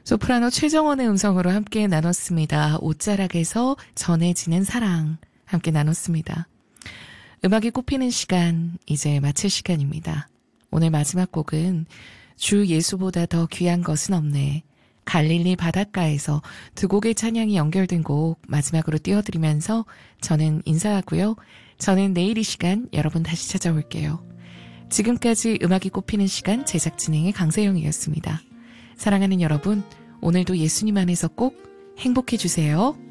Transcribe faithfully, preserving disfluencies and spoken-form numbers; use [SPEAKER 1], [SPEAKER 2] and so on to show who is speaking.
[SPEAKER 1] 소프라노 최정원의 음성으로 함께 나눴습니다. 옷자락에서 전해지는 사랑 함께 나눴습니다. 음악이 꽃피는 시간, 이제 마칠 시간입니다. 오늘 마지막 곡은 주 예수보다 더 귀한 것은 없네. 갈릴리 바닷가에서 두 곡의 찬양이 연결된 곡 마지막으로 띄워드리면서 저는 인사하고요. 저는 내일 이 시간 여러분 다시 찾아올게요. 지금까지 음악이 꽃피는 시간 제작 진행의 강세영이었습니다. 사랑하는 여러분, 오늘도 예수님 안에서 꼭 행복해주세요.